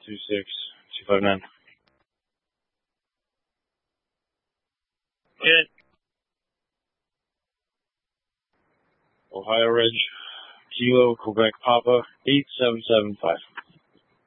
26259. Hit. Ohio Ridge, Kilo, Quebec Papa, 8775.